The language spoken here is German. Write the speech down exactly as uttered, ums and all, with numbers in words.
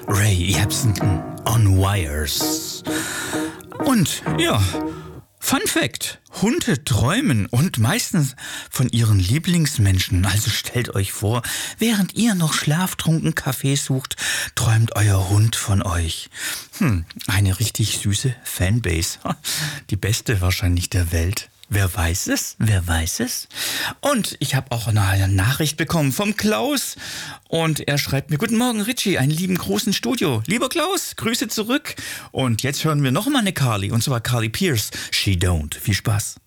Ray Jepsen on Wires. Und ja, Fun Fact: Hunde träumen und meistens von ihren Lieblingsmenschen. Also stellt euch vor, während ihr noch schlaftrunken Kaffee sucht, träumt euer Hund von euch. Hm, eine richtig süße Fanbase. Die beste wahrscheinlich der Welt. Wer weiß es? Wer weiß es? Und ich habe auch eine Nachricht bekommen vom Klaus. Und er schreibt mir: Guten Morgen, Richie, einen lieben großen Studio. Lieber Klaus, Grüße zurück. Und jetzt hören wir noch mal eine Carly, und zwar Carly Pearce, She Don't. Viel Spaß.